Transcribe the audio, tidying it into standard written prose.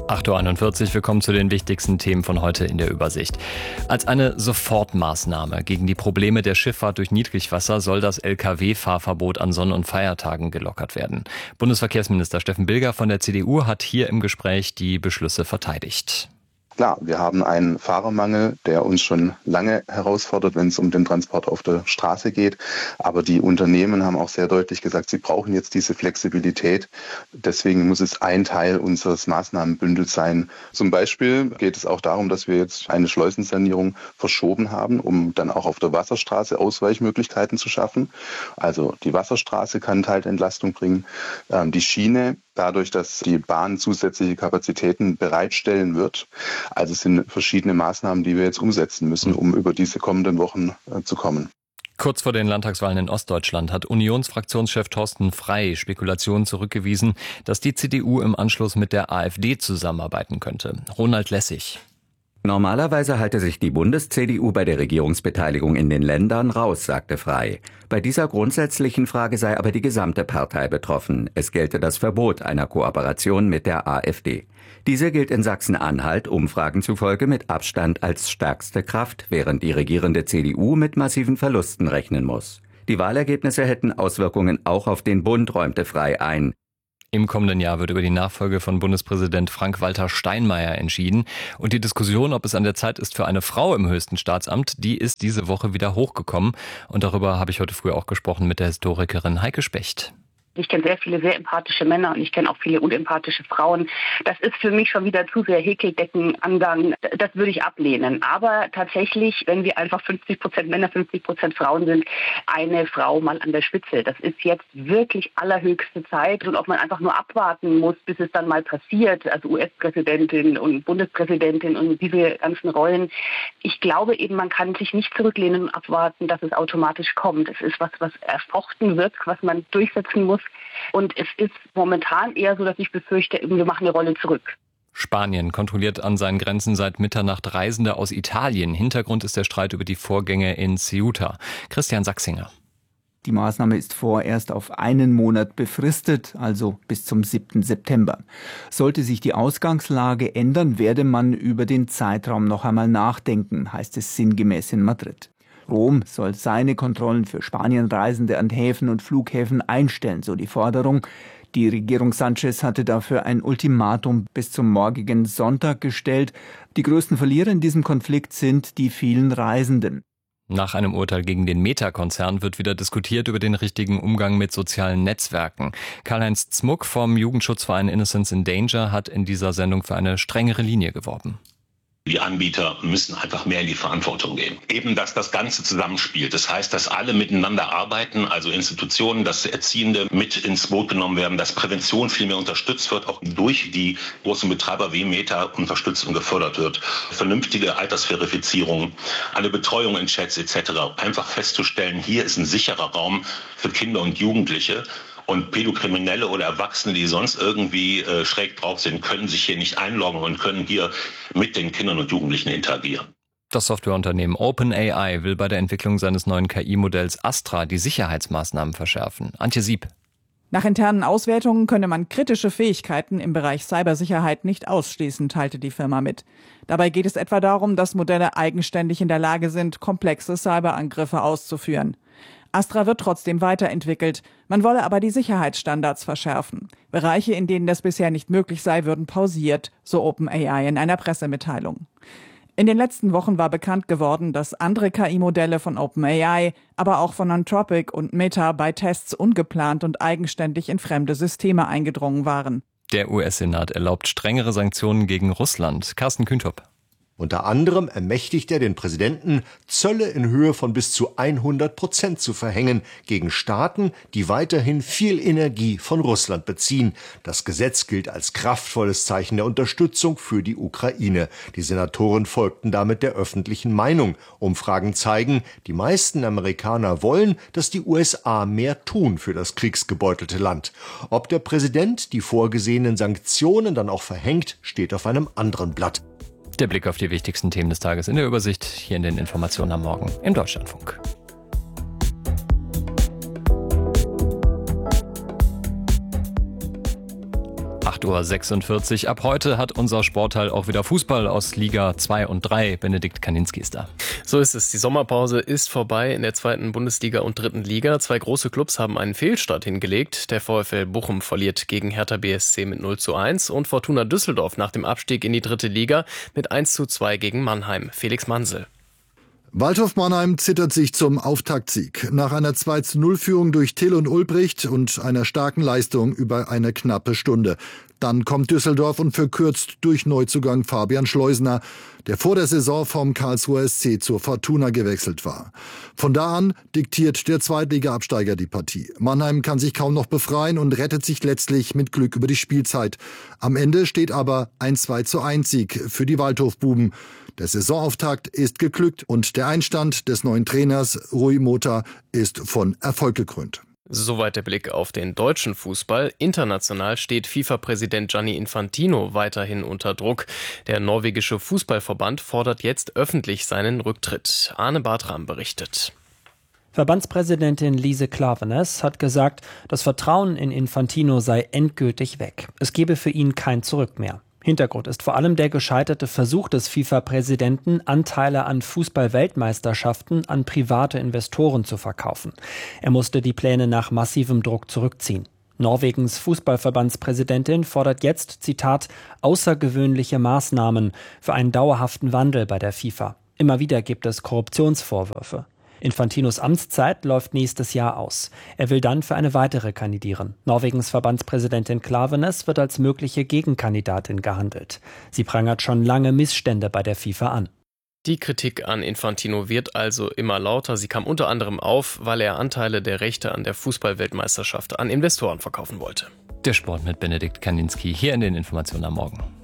8.41 Uhr, willkommen zu den wichtigsten Themen von heute in der Übersicht. Als eine Sofortmaßnahme gegen die Probleme der Schifffahrt durch Niedrigwasser soll das Lkw-Fahrverbot an Sonn- und Feiertagen gelockert werden. Bundesverkehrsminister Steffen Bilger von der CDU hat hier im Gespräch die Beschlüsse verteidigt. Klar, wir haben einen Fahrermangel, der uns schon lange herausfordert, wenn es um den Transport auf der Straße geht. Aber die Unternehmen haben auch sehr deutlich gesagt, sie brauchen jetzt diese Flexibilität. Deswegen muss es ein Teil unseres Maßnahmenbündels sein. Zum Beispiel geht es auch darum, dass wir jetzt eine Schleusensanierung verschoben haben, um dann auch auf der Wasserstraße Ausweichmöglichkeiten zu schaffen. Also die Wasserstraße kann Teilentlastung bringen. Die Schiene, dadurch, dass die Bahn zusätzliche Kapazitäten bereitstellen wird. Also es sind verschiedene Maßnahmen, die wir jetzt umsetzen müssen, um über diese kommenden Wochen zu kommen. Kurz vor den Landtagswahlen in Ostdeutschland hat Unionsfraktionschef Thorsten Frey Spekulationen zurückgewiesen, dass die CDU im Anschluss mit der AfD zusammenarbeiten könnte. Ronald Lessig. Normalerweise halte sich die Bundes-CDU bei der Regierungsbeteiligung in den Ländern raus, sagte Frey. Bei dieser grundsätzlichen Frage sei aber die gesamte Partei betroffen. Es gelte das Verbot einer Kooperation mit der AfD. Diese gilt in Sachsen-Anhalt Umfragen zufolge mit Abstand als stärkste Kraft, während die regierende CDU mit massiven Verlusten rechnen muss. Die Wahlergebnisse hätten Auswirkungen auch auf den Bund, räumte Frey ein. Im kommenden Jahr wird über die Nachfolge von Bundespräsident Frank-Walter Steinmeier entschieden. Und die Diskussion, ob es an der Zeit ist für eine Frau im höchsten Staatsamt, die ist diese Woche wieder hochgekommen. Und darüber habe ich heute früh auch gesprochen mit der Historikerin Heike Specht. Ich kenne sehr viele sehr empathische Männer und ich kenne auch viele unempathische Frauen. Das ist für mich schon wieder zu sehr Häkeldeckenangang. Das würde ich ablehnen. Aber tatsächlich, wenn wir einfach 50% Männer, 50% Frauen sind, eine Frau mal an der Spitze. Das ist jetzt wirklich allerhöchste Zeit. Und ob man einfach nur abwarten muss, bis es dann mal passiert, also US-Präsidentin und Bundespräsidentin und diese ganzen Rollen. Ich glaube eben, man kann sich nicht zurücklehnen und abwarten, dass es automatisch kommt. Es ist was erfochten wird, was man durchsetzen muss. Und es ist momentan eher so, dass ich befürchte, wir machen eine Rolle zurück. Spanien kontrolliert an seinen Grenzen seit Mitternacht Reisende aus Italien. Hintergrund ist der Streit über die Vorgänge in Ceuta. Christian Sachsinger. Die Maßnahme ist vorerst auf einen Monat befristet, also bis zum 7. September. Sollte sich die Ausgangslage ändern, werde man über den Zeitraum noch einmal nachdenken, heißt es sinngemäß in Madrid. Rom soll seine Kontrollen für Spanienreisende an Häfen und Flughäfen einstellen, so die Forderung. Die Regierung Sánchez hatte dafür ein Ultimatum bis zum morgigen Sonntag gestellt. Die größten Verlierer in diesem Konflikt sind die vielen Reisenden. Nach einem Urteil gegen den Meta-Konzern wird wieder diskutiert über den richtigen Umgang mit sozialen Netzwerken. Karl-Heinz Zmuck vom Jugendschutzverein Innocence in Danger hat in dieser Sendung für eine strengere Linie geworben. Die Anbieter müssen einfach mehr in die Verantwortung gehen. Eben, dass das Ganze zusammenspielt. Das heißt, dass alle miteinander arbeiten, also Institutionen, dass Erziehende mit ins Boot genommen werden, dass Prävention viel mehr unterstützt wird, auch durch die großen Betreiber wie Meta unterstützt und gefördert wird. Vernünftige Altersverifizierung, eine Betreuung in Chats etc. Einfach festzustellen, hier ist ein sicherer Raum für Kinder und Jugendliche. Und Pädokriminelle oder Erwachsene, die sonst irgendwie schräg drauf sind, können sich hier nicht einloggen und können hier mit den Kindern und Jugendlichen interagieren. Das Softwareunternehmen OpenAI will bei der Entwicklung seines neuen KI-Modells Astra die Sicherheitsmaßnahmen verschärfen. Antje Sieb. Nach internen Auswertungen könne man kritische Fähigkeiten im Bereich Cybersicherheit nicht ausschließen, teilte die Firma mit. Dabei geht es etwa darum, dass Modelle eigenständig in der Lage sind, komplexe Cyberangriffe auszuführen. Astra wird trotzdem weiterentwickelt. Man wolle aber die Sicherheitsstandards verschärfen. Bereiche, in denen das bisher nicht möglich sei, würden pausiert, so OpenAI in einer Pressemitteilung. In den letzten Wochen war bekannt geworden, dass andere KI-Modelle von OpenAI, aber auch von Anthropic und Meta bei Tests ungeplant und eigenständig in fremde Systeme eingedrungen waren. Der US-Senat erlaubt strengere Sanktionen gegen Russland. Carsten Kühntop. Unter anderem ermächtigt er den Präsidenten, Zölle in Höhe von bis zu 100% zu verhängen gegen Staaten, die weiterhin viel Energie von Russland beziehen. Das Gesetz gilt als kraftvolles Zeichen der Unterstützung für die Ukraine. Die Senatoren folgten damit der öffentlichen Meinung. Umfragen zeigen, die meisten Amerikaner wollen, dass die USA mehr tun für das kriegsgebeutelte Land. Ob der Präsident die vorgesehenen Sanktionen dann auch verhängt, steht auf einem anderen Blatt. Der Blick auf die wichtigsten Themen des Tages in der Übersicht, hier in den Informationen am Morgen im Deutschlandfunk. 8:46 Uhr. Ab heute hat unser Sportteil auch wieder Fußball aus Liga 2 und 3. Benedikt Kaninski ist da. So ist es. Die Sommerpause ist vorbei in der 2. Bundesliga und 3. Liga. 2 große Clubs haben einen Fehlstart hingelegt. Der VfL Bochum verliert gegen Hertha BSC mit 0:1 und Fortuna Düsseldorf nach dem Abstieg in die 3. Liga mit 1:2 gegen Mannheim. Felix Mansel. Waldhof Mannheim zittert sich zum Auftaktsieg. Nach einer 2:0-Führung durch Till und Ulbricht und einer starken Leistung über eine knappe Stunde. Dann kommt Düsseldorf und verkürzt durch Neuzugang Fabian Schleusener, der vor der Saison vom Karlsruher SC zur Fortuna gewechselt war. Von da an diktiert der Zweitliga-Absteiger die Partie. Mannheim kann sich kaum noch befreien und rettet sich letztlich mit Glück über die Spielzeit. Am Ende steht aber ein 2:1-Sieg für die Waldhof-Buben. Der Saisonauftakt ist geglückt und der Einstand des neuen Trainers Rui Mota ist von Erfolg gekrönt. Soweit der Blick auf den deutschen Fußball. International steht FIFA-Präsident Gianni Infantino weiterhin unter Druck. Der norwegische Fußballverband fordert jetzt öffentlich seinen Rücktritt. Arne Bartram berichtet. Verbandspräsidentin Lise Klaveness hat gesagt, das Vertrauen in Infantino sei endgültig weg. Es gebe für ihn kein Zurück mehr. Hintergrund ist vor allem der gescheiterte Versuch des FIFA-Präsidenten, Anteile an Fußball-Weltmeisterschaften an private Investoren zu verkaufen. Er musste die Pläne nach massivem Druck zurückziehen. Norwegens Fußballverbandspräsidentin fordert jetzt, Zitat, außergewöhnliche Maßnahmen für einen dauerhaften Wandel bei der FIFA. Immer wieder gibt es Korruptionsvorwürfe. Infantinos Amtszeit läuft nächstes Jahr aus. Er will dann für eine weitere kandidieren. Norwegens Verbandspräsidentin Klaveness wird als mögliche Gegenkandidatin gehandelt. Sie prangert schon lange Missstände bei der FIFA an. Die Kritik an Infantino wird also immer lauter. Sie kam unter anderem auf, weil er Anteile der Rechte an der Fußball-Weltmeisterschaft an Investoren verkaufen wollte. Der Sport mit Benedikt Kaninski hier in den Informationen am Morgen.